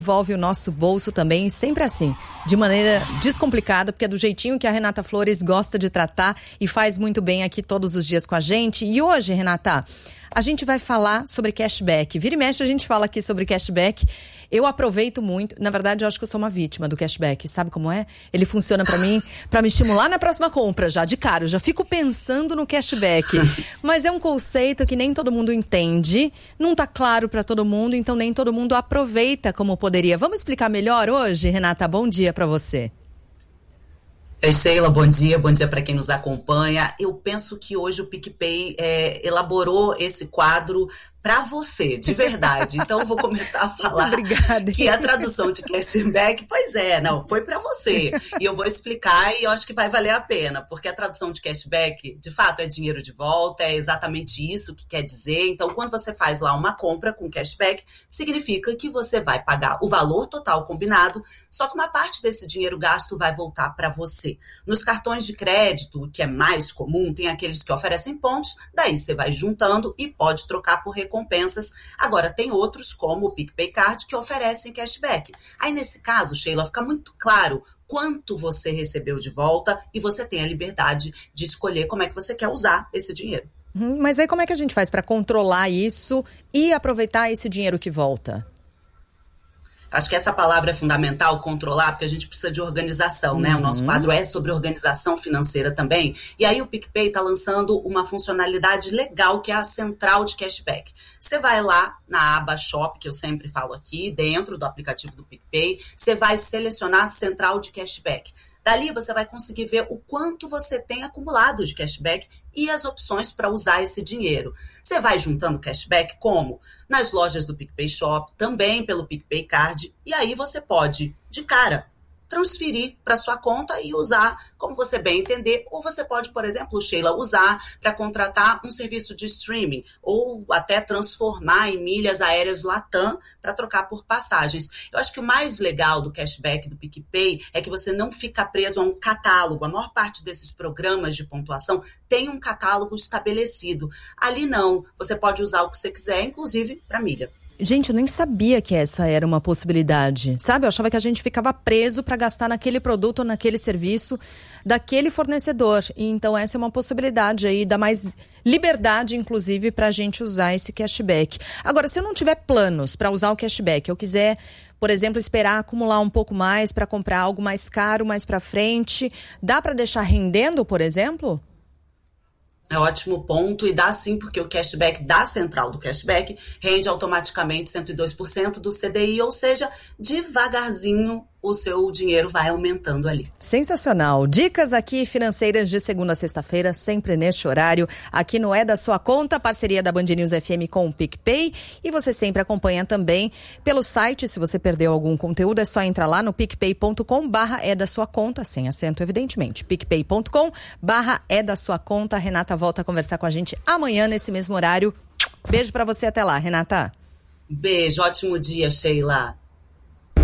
envolve o nosso bolso também, sempre assim, de maneira descomplicada, porque é do jeitinho que a Renata Flores gosta de tratar e faz muito bem aqui todos os dias com a gente. E hoje, Renata, a gente vai falar sobre cashback. Vira e mexe, a gente fala aqui sobre cashback. Eu aproveito muito. Na verdade, eu acho que eu sou uma vítima do cashback. Sabe como é? Ele funciona pra mim, pra me estimular na próxima compra já, de cara. Eu já fico pensando no cashback. Mas é um conceito que nem todo mundo entende. Não tá claro pra todo mundo, então nem todo mundo aproveita como poderia. Vamos explicar melhor hoje, Renata? Bom dia pra você. Sheila, bom dia para quem nos acompanha. Eu penso que hoje o PicPay elaborou esse quadro para você, de verdade. Então eu vou começar a falar que a tradução de cashback, foi para você. E eu vou explicar e eu acho que vai valer a pena, porque a tradução de cashback, de fato, é dinheiro de volta, é exatamente isso que quer dizer. Então, quando você faz lá uma compra com cashback, significa que você vai pagar o valor total combinado, só que uma parte desse dinheiro gasto vai voltar para você. Nos cartões de crédito, que é mais comum, tem aqueles que oferecem pontos, daí você vai juntando e pode trocar por recompensas. Agora, tem outros, como o PicPay Card, que oferecem cashback. Aí, nesse caso, Sheila, fica muito claro quanto você recebeu de volta e você tem a liberdade de escolher como é que você quer usar esse dinheiro. Mas aí como é que a gente faz para controlar isso e aproveitar esse dinheiro que volta? Acho que essa palavra é fundamental, controlar, porque a gente precisa de organização, né? O nosso quadro é sobre organização financeira também. E aí o PicPay está lançando uma funcionalidade legal, que é a central de cashback. Você vai lá na aba Shop, que eu sempre falo aqui, dentro do aplicativo do PicPay, você vai selecionar a central de cashback. Dali você vai conseguir ver o quanto você tem acumulado de cashback e as opções para usar esse dinheiro. Você vai juntando cashback como? Nas lojas do PicPay Shop, também pelo PicPay Card, e aí você pode, de cara, transferir para sua conta e usar como você bem entender, ou você pode, por exemplo, Sheila, usar para contratar um serviço de streaming, ou até transformar em milhas aéreas Latam para trocar por passagens. Eu acho que o mais legal do cashback do PicPay é que você não fica preso a um catálogo. A maior parte desses programas de pontuação tem um catálogo estabelecido. Ali não, você pode usar o que você quiser, inclusive para milha. Gente, eu nem sabia que essa era uma possibilidade, sabe? Eu achava que a gente ficava preso para gastar naquele produto ou naquele serviço daquele fornecedor. E então essa é uma possibilidade aí, dá mais liberdade, inclusive, para a gente usar esse cashback. Agora, se eu não tiver planos para usar o cashback, eu quiser, por exemplo, esperar acumular um pouco mais para comprar algo mais caro mais para frente, dá para deixar rendendo, por exemplo? É um ótimo ponto, e dá sim, porque o cashback da central do cashback rende automaticamente 102% do CDI, ou seja, devagarzinho o seu dinheiro vai aumentando ali. Sensacional. Dicas aqui financeiras de segunda a sexta-feira, sempre neste horário, aqui no É da Sua Conta, parceria da Band News FM com o PicPay, e você sempre acompanha também pelo site. Se você perdeu algum conteúdo, é só entrar lá no picpay.com/é da sua conta, sem acento, evidentemente, picpay.com/é da sua conta. A Renata volta a conversar com a gente amanhã nesse mesmo horário. Beijo pra você, até lá, Renata. Beijo, ótimo dia, Sheila.